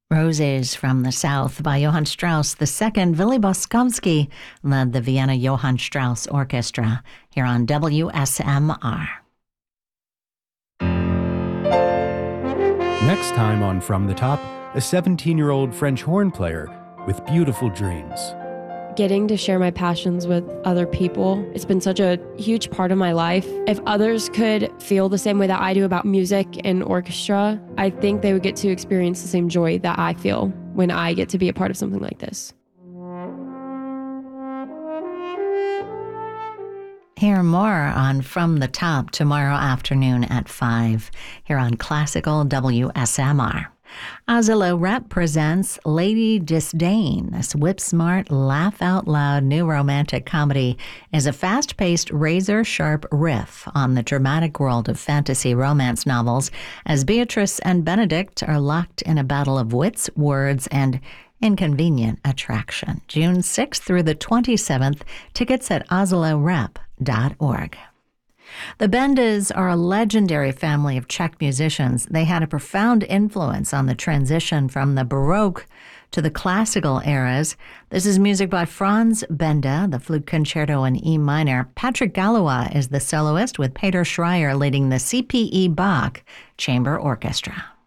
Roses from the South by Johann Strauss II. Willy Boskovsky led the Vienna Johann Strauss Orchestra here on WSMR. Next time on From the Top, a 17-year-old French horn player with beautiful dreams. Getting to share my passions with other people, it's been such a huge part of my life. If others could feel the same way that I do about music and orchestra, I think they would get to experience the same joy that I feel when I get to be a part of something like this. Hear more on From the Top tomorrow afternoon at 5 here on Classical WSMR. Azilo Rep presents Lady Disdain. This whip-smart, laugh-out-loud new romantic comedy is a fast-paced, razor-sharp riff on the dramatic world of fantasy romance novels as Beatrice and Benedict are locked in a battle of wits, words, and inconvenient attraction. June 6th through the 27th. Tickets at azilorep.org. The Bendas are a legendary family of Czech musicians. They had a profound influence on the transition from the Baroque to the classical eras. This is music by Franz Benda, the flute concerto in E minor. Patrick Galois is the soloist, with Peter Schreier leading the CPE Bach Chamber Orchestra.